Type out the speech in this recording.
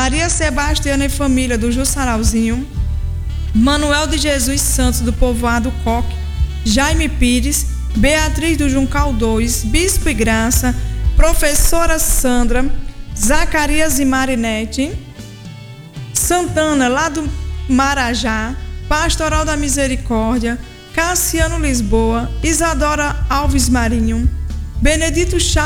Maria Sebastiana e família do Jussarauzinho, Manuel de Jesus Santos do povoado Coque, Jaime Pires, Beatriz do Juncal 2, Bispo e Graça, Professora Sandra, Zacarias e Marinete, Santana lá do Marajá, Pastoral da Misericórdia, Cassiano Lisboa, Isadora Alves Marinho, Benedito Chaves